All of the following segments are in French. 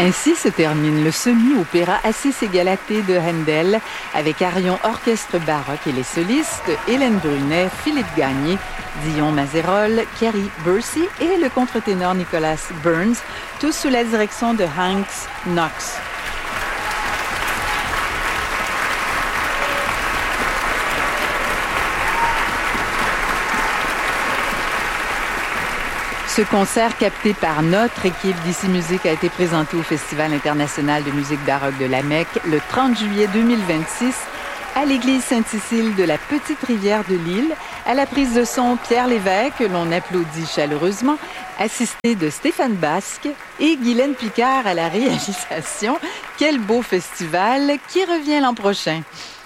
Ainsi se termine le semi-opéra Assis et Galatée de Handel avec Arion Orchestre Baroque et les solistes Hélène Brunet, Philippe Gagné, Dion Mazerol, Kerry Bursey et le contre-ténor Nicholas Burns, tous sous la direction de Hank Knox. Ce concert capté par notre équipe d'Ici Musique a été présenté au Festival international de musique baroque de la Mecque le 30 juillet 2026 à l'église Sainte-Cécile de la Petite-Rivière de Lille, à la prise de son Pierre Lévesque, que l'on applaudit chaleureusement, assisté de Stéphane Basque et Guylaine Picard à la réalisation. Quel beau festival qui revient l'an prochain!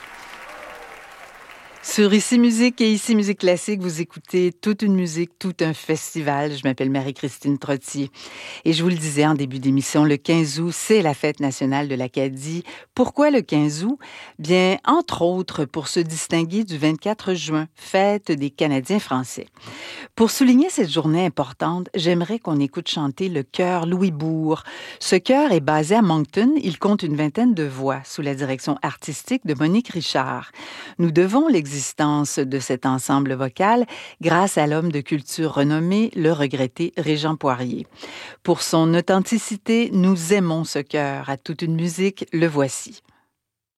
Sur Ici Musique et Ici Musique Classique, vous écoutez toute une musique, tout un festival. Je m'appelle Marie-Christine Trottier. Et je vous le disais en début d'émission, le 15 août, c'est la fête nationale de l'Acadie. Pourquoi le 15 août? Bien, entre autres, pour se distinguer du 24 juin, fête des Canadiens français. Pour souligner cette journée importante, j'aimerais qu'on écoute chanter le chœur Louisbourg. Ce chœur est basé à Moncton. Il compte une vingtaine de voix sous la direction artistique de Monique Richard. Nous devons l'existence de cet ensemble vocal grâce à l'homme de culture renommé, le regretté Régent Poirier. Pour son authenticité, nous aimons ce chœur. À toute une musique, le voici.